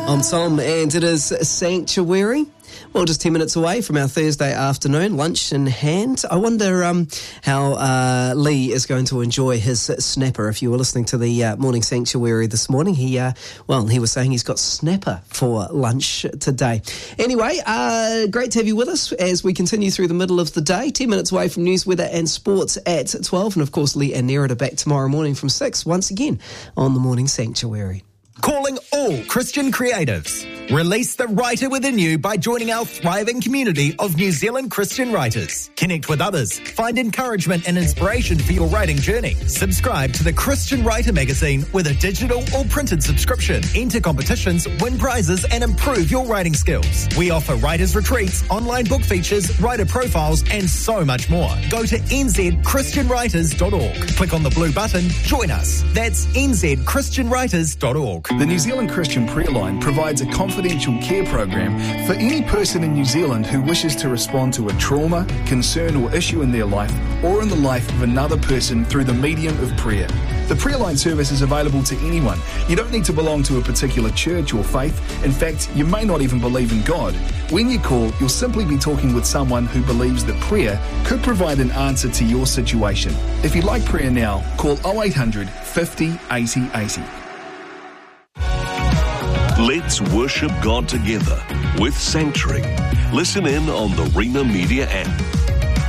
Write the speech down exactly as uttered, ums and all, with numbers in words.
I'm Tom, and it is Sanctuary. Well, just ten minutes away from our Thursday afternoon, lunch in hand. I wonder um, how uh, Lee is going to enjoy his snapper. If you were listening to the uh, Morning Sanctuary this morning, he, uh, well, he was saying he's got snapper for lunch today. Anyway, uh, great to have you with us as we continue through the middle of the day. ten minutes away from news, weather and sports at twelve. And of course, Lee and Nerida back tomorrow morning from six, once again on the Morning Sanctuary. Calling all Christian creatives. Release the writer within you by joining our thriving community of New Zealand Christian writers. Connect with others. Find encouragement and inspiration for your writing journey. Subscribe to the Christian Writer magazine with a digital or printed subscription. Enter competitions, win prizes, and improve your writing skills. We offer writers' retreats, online book features, writer profiles, and so much more. Go to n z christian writers dot org. Click on the blue button. Join us. That's n z christian writers dot org. The New Zealand Christian Prayer Line provides a confidential care program for any person in New Zealand who wishes to respond to a trauma, concern or issue in their life or in the life of another person through the medium of prayer. The Prayer Line service is available to anyone. You don't need to belong to a particular church or faith. In fact, you may not even believe in God. When you call, you'll simply be talking with someone who believes that prayer could provide an answer to your situation. If you'd like prayer now, call oh eight hundred, fifty, eighty, eighty. Let's worship God together with Sanctuary. Listen in on the Rima Media app.